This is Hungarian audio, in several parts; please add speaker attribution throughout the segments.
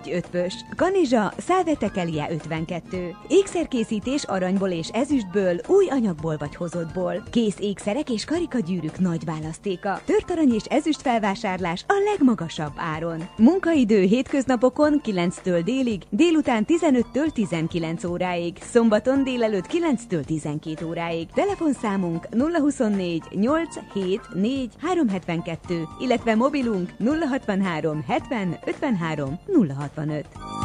Speaker 1: egy ötvös. Kanizsa, Szálvetekelia 52. Ékszerkészítés aranyból és ezüstből, új anyagból vagy hozottból. Kész ékszerek és karikagyűrűk nagy választéka. Tört arany és ezüst felvásárlás a legmagasabb áron. Munkaidő hétköznapokon 9-től délig, délután 15-től 19 óráig, szombaton délelőtt 9-től 12 óráig. Telefonszámunk 024 874 372, illetve mobilunk 063 70 53 065.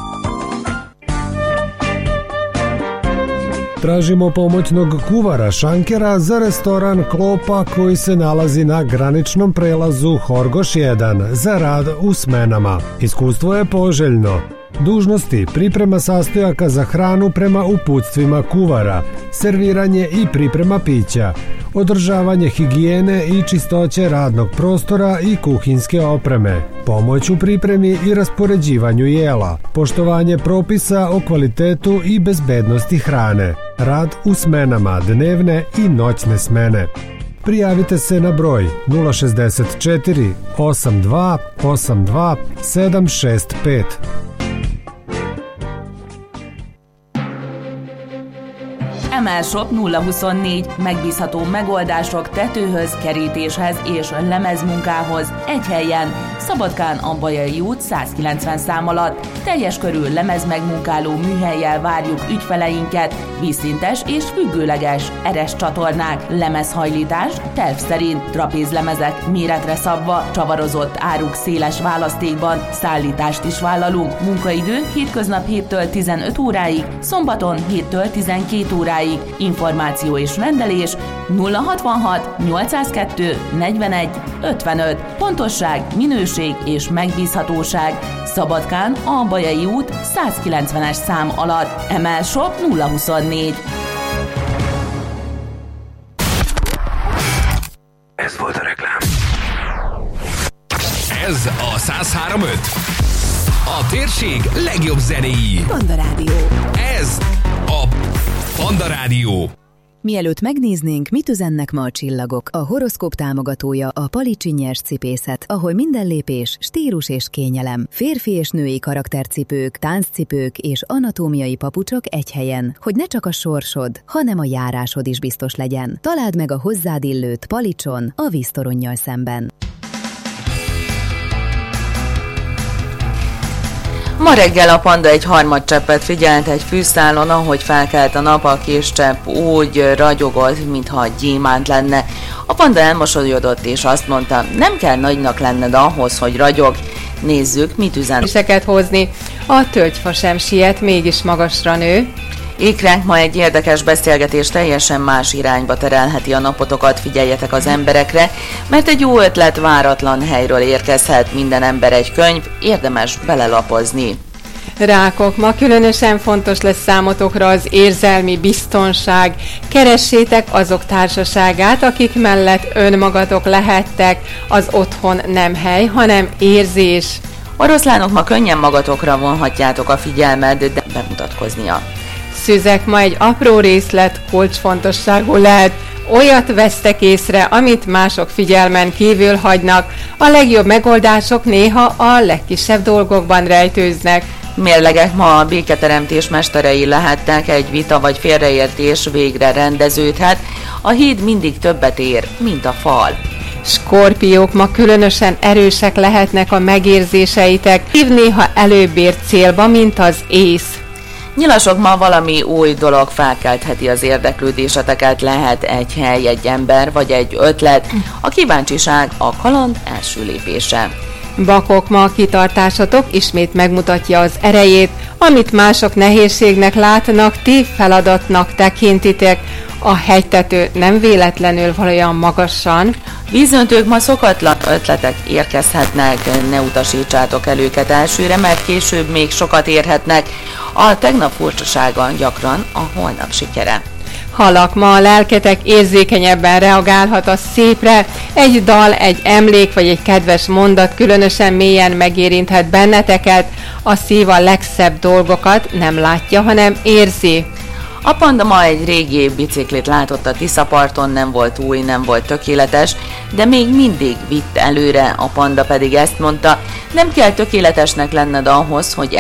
Speaker 2: Tražimo pomoćnog kuvara šankera za restoran Klopa koji se nalazi na graničnom prelazu Horgoš 1 za rad u smenama. Iskustvo je poželjno. Dužnosti: priprema sastojaka za hranu prema uputstvima kuvara, serviranje i priprema pića, održavanje higijene i čistoće radnog prostora i kuhinjske opreme, pomoć u pripremi i raspoređivanju jela, poštovanje propisa o kvalitetu i bezbednosti hrane, rad u smenama, dnevne i noćne smene. Prijavite se na broj 064 82 82 765.
Speaker 3: Emelshop 024. Megbízható megoldások tetőhöz, kerítéshez és lemezmunkához egy helyen, Szabadkán Ambajai út 190 szám alatt. Teljes körű lemezmegmunkáló műhellyel várjuk ügyfeleinket, vízszintes és függőleges eres csatornák, lemezhajlítás terv szerint, trapézlemezek méretre szabva, csavarozott áruk széles választékban, szállítást is vállalunk. Munkaidő hétköznap 7-től 15 óráig, szombaton 7-től 12 óráig. Információ és rendelés 066 802 41 55. Pontosság, minőség és megbízhatóság. Szabadkán Ambajai út 190-es szám alatt. Emelshop 024.
Speaker 4: Ez volt a reklám.
Speaker 5: Ez a 103.5. A térség legjobb zenéi.
Speaker 1: Panda Rádió.
Speaker 5: Ez a Panda Rádió.
Speaker 6: Mielőtt megnéznénk, mit üzennek ma a csillagok, a horoszkóp támogatója a Palicsi Nyers Cipészet, ahol minden lépés stílus és kényelem. Férfi és női karaktercipők, tánccipők és anatómiai papucsok egy helyen, hogy ne csak a sorsod, hanem a járásod is biztos legyen. Találd meg a hozzád illőt Palicson, a víztoronnyal szemben.
Speaker 3: Ma reggel a panda egy harmadcseppet figyelt egy fűszálon, ahogy felkelt a nap, a kis csepp úgy ragyogott, mintha gyémánt lenne. A panda elmosolyodott és azt mondta, nem kell nagynak lenned ahhoz, hogy ragyog. Nézzük, mit üzen.
Speaker 7: Hozni. A tölgyfa sem siet, mégis magasra nő.
Speaker 3: Ikránk ma egy érdekes beszélgetés teljesen más irányba terelheti a napotokat, figyeljetek az emberekre, mert egy jó ötlet váratlan helyről érkezhet, minden ember egy könyv, érdemes belelapozni.
Speaker 7: Rákok, ma különösen fontos lesz számotokra az érzelmi biztonság. Keressétek azok társaságát, akik mellett önmagatok lehettek. Az otthon nem hely, hanem érzés.
Speaker 3: Oroszlánok, ma könnyen magatokra vonhatjátok a figyelmet, de bemutatkoznia.
Speaker 7: Szüzek, ma egy apró részlet kulcsfontosságú lehet. Olyat vesztek észre, amit mások figyelmen kívül hagynak. A legjobb megoldások néha a legkisebb dolgokban rejtőznek.
Speaker 3: Mérlegek, ma a béketeremtés mesterei lehetnek, egy vita vagy félreértés végre rendeződhet. A híd mindig többet ér, mint a fal.
Speaker 7: Skorpiók, ma különösen erősek lehetnek a megérzéseitek. Hív néha előbb ér célba, mint az ész.
Speaker 3: Nyilasok, ma valami új dolog felkeltheti az érdeklődéseteket, lehet egy hely, egy ember vagy egy ötlet. A kíváncsiság a kaland első lépése.
Speaker 7: Bakok, ma a kitartásatok ismét megmutatja az erejét, amit mások nehézségnek látnak, ti feladatnak tekintitek. A hegytető nem véletlenül valójában magasan.
Speaker 3: Vízöntők, ma szokatlan ötletek érkezhetnek, ne utasítsátok el őket elsőre, mert később még sokat érhetnek. A tegnap furcsasága gyakran a holnap sikere.
Speaker 7: Halak, ma a lelketek érzékenyebben reagálhat a szépre. Egy dal, egy emlék vagy egy kedves mondat különösen mélyen megérinthet benneteket. A szív a legszebb dolgokat nem látja, hanem érzi.
Speaker 3: A panda ma egy régi biciklit látott a Tiszaparton, nem volt új, nem volt tökéletes, de még mindig vitt előre. A panda pedig ezt mondta, nem kell tökéletesnek lenned ahhoz, hogy